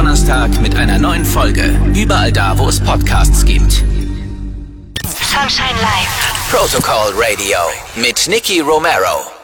Donnerstag mit einer neuen Folge. Überall da, wo es Podcasts gibt. Sunshine Live. Protocol Radio mit Nicky Romero.